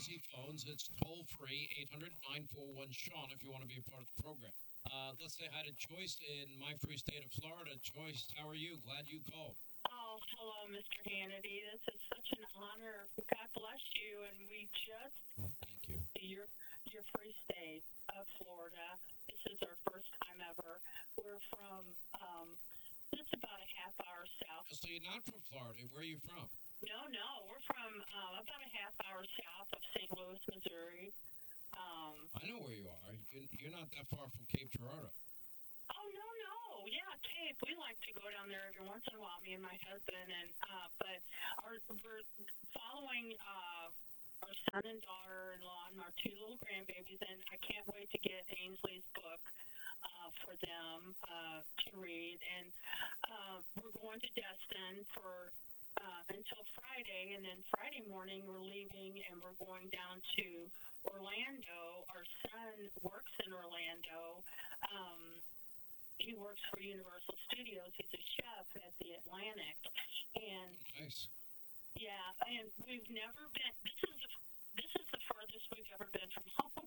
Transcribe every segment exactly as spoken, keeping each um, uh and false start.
busy phones. It's toll free, eight hundred nine four one Sean, if you want to be a part of the program. Uh, let's say hi to Joyce in my free state of Florida. Joyce, how are you? Glad you called. Oh, hello, Mister Hannity. This is such an honor. God bless you. And we just Well, thank you. your your free state of Florida. This is our first time ever. We're from um, just about a half hour south. So you're not from Florida. Where are you from? No, no, we're from um, about a half hour south of Saint Louis, Missouri. Um, I know where you are. You're, you're not that far from Cape Girardeau. Oh, no, no. Yeah, Cape. We like to go down there every once in a while, me and my husband. And uh, But our, we're following uh, our son and daughter-in-law and our two little grandbabies. And I can't wait to get Ainsley's book uh, for them uh, to read. And uh, we're going to Destin for uh, until Friday. And then Friday morning, we're leaving and we're going down to Orlando. Our son works in Orlando. Um, He works for Universal Studios. He's a chef at the Atlantic, and Nice. yeah, and we've never been. This is the this is the furthest we've ever been from home.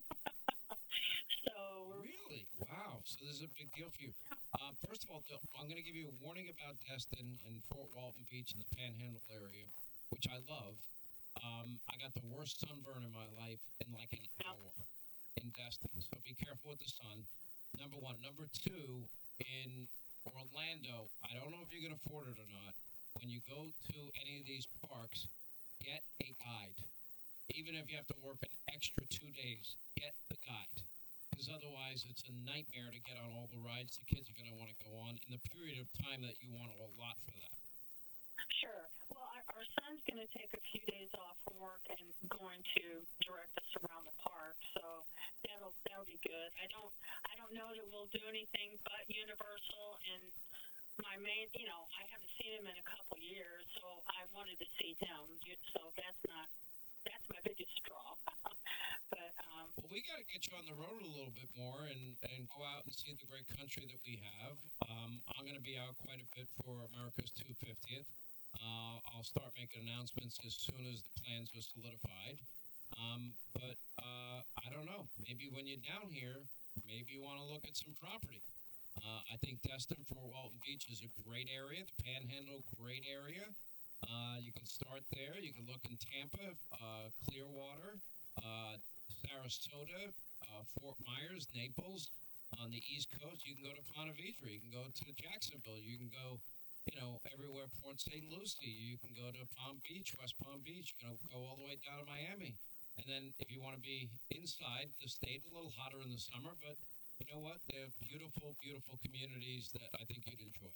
so we're, Really? Wow. So this is a big deal for you. Uh, first of all, th- I'm going to give you a warning about Destin and Fort Walton Beach in the Panhandle area, which I love. Um, I got the worst sunburn in my life in like an hour in Destin, so be careful with the sun. Number one. Number two, in Orlando, I don't know if you can afford it or not. When you go to any of these parks, get a guide. Even if you have to work an extra two days, get the guide. Because otherwise, it's a nightmare to get on all the rides the kids are going to want to go on in the period of time that you want to allot for that. sure. Well, our, our son's going to take a few days off from work and going to direct us around the park. So that'll that'll be good. I don't I don't know that we'll do anything but Universal, and my main, you know, I haven't seen him in a couple years, so I wanted to see him. You- So that's not that's my biggest draw. but um, Well, we got to get you on the road a little bit more and, and go out and see the great country that we have. Um, I'm going to be out quite a bit for America's two hundred fiftieth. Uh, I'll start making announcements as soon as the plans are solidified. Um, but uh, I don't know. Maybe when you're down here, maybe you want to look at some property. Uh, I think Destin, Fort Walton Beach is a great area. The Panhandle, great area. Uh, you can start there. You can look in Tampa, uh, Clearwater, uh, Sarasota, uh, Fort Myers, Naples. On the East Coast, you can go to Ponte Vedra. You can go to Jacksonville. You can go, you know, everywhere, Port Saint Lucie. You can go to Palm Beach, West Palm Beach. You can go all the way down to Miami. And then if you want to be inside the state, a little hotter in the summer, but you know what? They're beautiful, beautiful communities that I think you'd enjoy.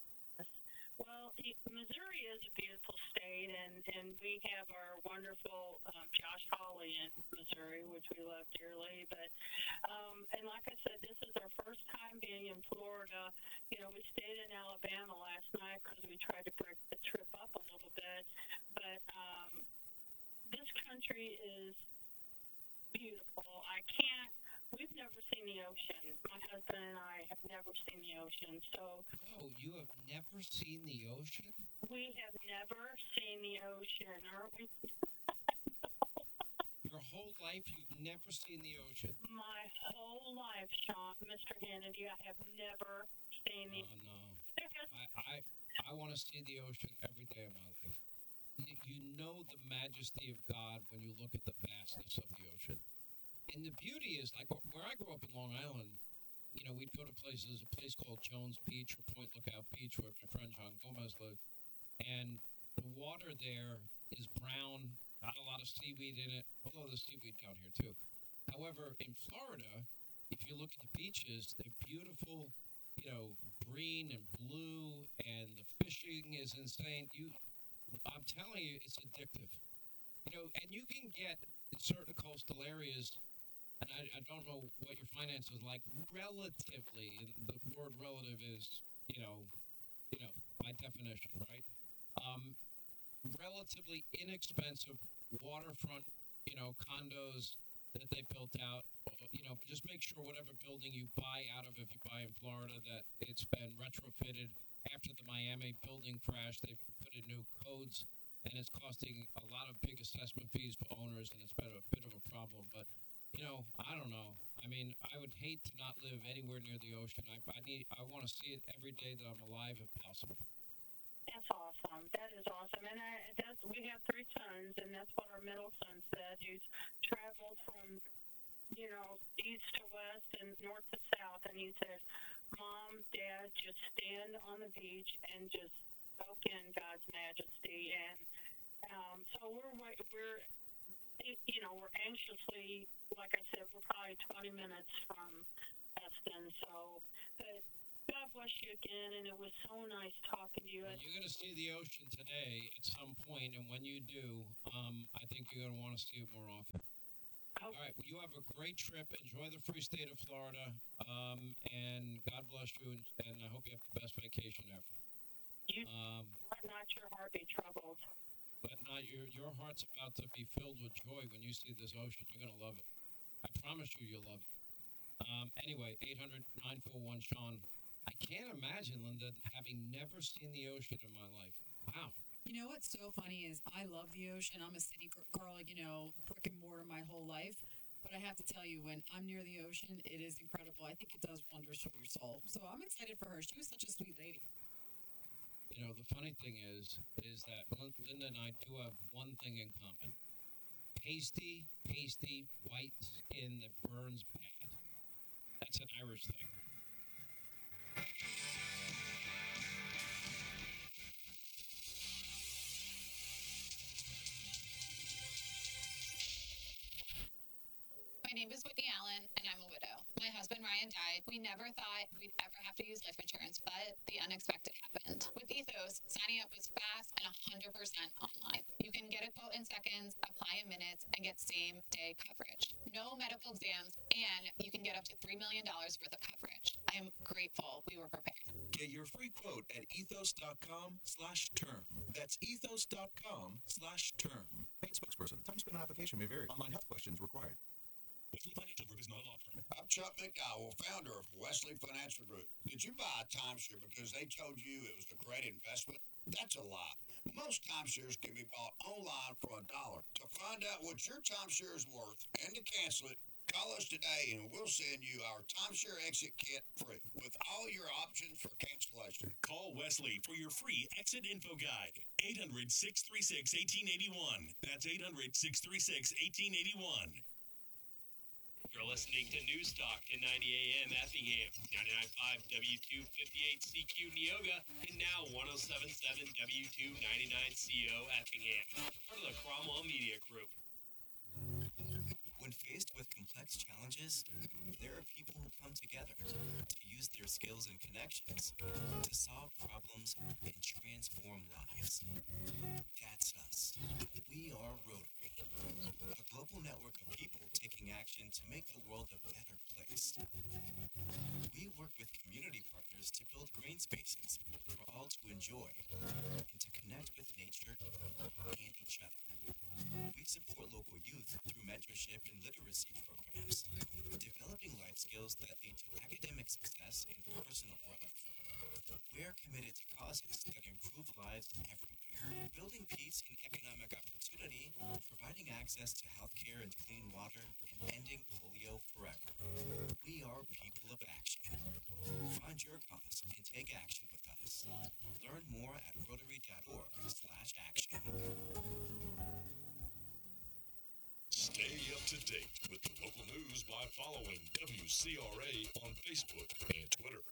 Well, y- Missouri is a beautiful state, and, and we have our wonderful um, Josh Hawley in Missouri, which we love dearly. But um, and like I said, this is our first time being in Florida. You know, we stayed in Alabama last night because we tried to break the trip up a little bit. But um, this country is beautiful. I can't. We've never seen the ocean. My husband and I have never seen the ocean. So Oh, you have never seen the ocean? we have never seen the ocean, aren't we? Your whole life, you've never seen the ocean? My whole life, Sean, Mister Hannity, I have never seen the. Oh, no. There has, I, I, I want to see the ocean every day of my life. You, you know the majesty of God when you look at the vastness of the ocean. And the beauty is, like where I grew up in Long Island, you know, we'd go to places, a place called Jones Beach or Point Lookout Beach, where my friend John Gomez lived. And the water there is brown, not a lot of seaweed in it, although there's seaweed down here too. However, in Florida, if you look at the beaches, they're beautiful, you know, green and blue, and the fishing is insane. You, I'm telling you, it's addictive. You know, and you can get in certain coastal areas, and I, I don't know what your finances like, relatively, and the word relative is, you know, you know, by definition, right? Um, relatively inexpensive waterfront, you know, condos that they built out. You know, just make sure whatever building you buy out of, if you buy in Florida, that it's been retrofitted. After the Miami building crash, they put in new codes, and it's costing a lot of big assessment fees for owners. summers, and it's been a bit of a problem. But you know, I don't know. I mean, I would hate to not live anywhere near the ocean. I, I need, I want to see it every day that I'm alive, if possible. That's awesome. That is awesome. And I, that's, we have three sons, and that's what our middle son said. He's traveled from, you know, east to west and north to south, and he said, Mom, Dad, just stand on the beach and just soak in God's majesty. And um, so we're, we're, you know, we're anxiously, like I said, we're probably twenty minutes from Eston. So, but God bless you again, and it was so nice talking to you. Well, you're going to see the ocean today at some point, and when you do, um, I think you're going to want to see it more often. Oh. All right, well, you have a great trip. Enjoy the free state of Florida, um, and God bless you, and, and I hope you have the best vacation ever. You um, let not your heart be troubled. Let not your your heart's about to be filled with joy when you see this ocean. You're going to love it. I promise you, you'll love it. Um, anyway, eight hundred, nine four one, Sean. I can't imagine, Linda, having never seen the ocean in my life. Wow. You know what's so funny is I love the ocean. I'm a city girl, you know, brick and mortar my whole life. But I have to tell you, when I'm near the ocean, it is incredible. I think it does wonders for your soul. So I'm excited for her. She was such a sweet lady. You know, the funny thing is, is that Linda and I do have one thing in common. Pasty, pasty, white skin that burns bad. That's an Irish thing. My name is Whitney Allen, and I'm a widow. My husband, Ryan, died. We never thought we'd ever have to use life insurance, but the unexpected happened. With Ethos, signing up was fast and one hundred percent online. You can get a quote in seconds, apply in minutes, and get same-day coverage. No medical exams, and you can get up to three million dollars worth of coverage. I am grateful we were prepared. Get your free quote at ethos.com slash term. That's ethos.com slash term. Paid spokesperson. Time spent on application may vary. Online health questions required. Wesley Financial Group is not a law firm. I'm Chuck McDowell, founder of Wesley Financial Group. Did you buy a timeshare because they told you it was a great investment? That's a lie. Most timeshares can be bought online for a dollar. To find out what your timeshare is worth and to cancel it, call us today and we'll send you our timeshare exit kit free with all your options for cancellation. Call Wesley for your free exit info guide. eight hundred, six three six, one eight eight one. That's eight hundred, six three six, one eight eight one. You're listening to News Talk ten ninety A M Effingham, ninety-nine point five W two fifty-eight C Q Neoga, and now one oh seven point seven W two ninety-nine C O Effingham, part of the Cromwell Media Group. When faced with complex challenges, there are people who come together to use their skills and connections to solve problems and transform lives. That's us. We are Rotary, a global network of people taking action to make the world a better place. We work with community partners to build green spaces for all to enjoy and to connect with nature and each other. We support local youth through mentorship and literacy programs, developing life skills that lead to academic success and personal growth. We're committed to causes that improve lives everywhere, building peace and economic opportunity, providing access to healthcare and clean water, and ending polio forever. We are people of action. Find your cause and take action with us. Learn more at rotary.org slash action. Stay up to date with the local news by following W C R A on Facebook and Twitter.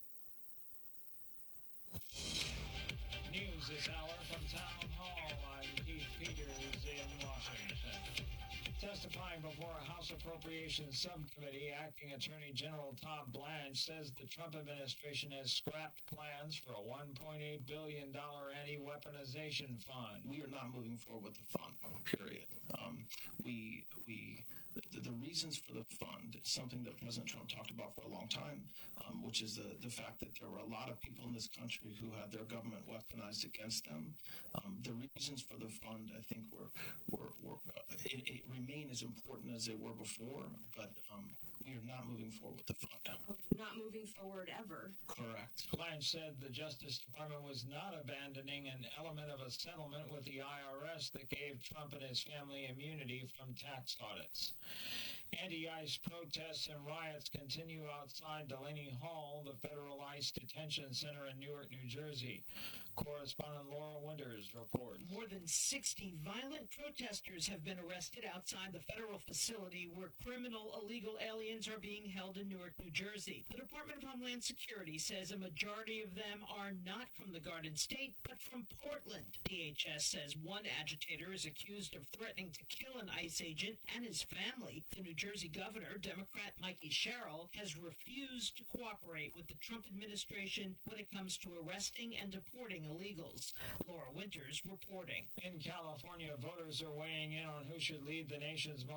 News this hour from Town Hall. I'm Keith Peters in Washington. Testifying before a House Appropriations Subcommittee, Acting Attorney General Tom Blanche says the Trump administration has scrapped plans for a one point eight billion dollars anti-weaponization fund. We are not moving forward with the fund, period. Um, we, we, the, the reasons for the fund is something that President Trump talked about for a long time, um, which is the, the fact that there were a lot of people in this country who had their government weaponized against them. Um, the reasons for the fund, I think, were, were, were uh, it, it remain as important as they were before, but um, we are not moving forward with the fund. not moving forward ever. Correct. Blanche said the Justice Department was not abandoning an element of a settlement with the I R S that gave Trump and his family immunity from tax audits. Anti-ICE protests and riots continue outside Delaney Hall, the federal ICE detention center in Newark, New Jersey. Correspondent Laura Winters reports. More than sixty violent protesters have been arrested outside the federal facility where criminal illegal aliens are being held in Newark, New Jersey. The Department of Homeland Security says a majority of them are not from the Garden State, but from Portland. D H S says one agitator is accused of threatening to kill an ICE agent and his family. The New Jersey governor, Democrat Mikey Sherrill, has refused to cooperate with the Trump administration when it comes to arresting and deporting illegals. Laura Winters reporting. In California, voters are weighing in on who should lead the nation's most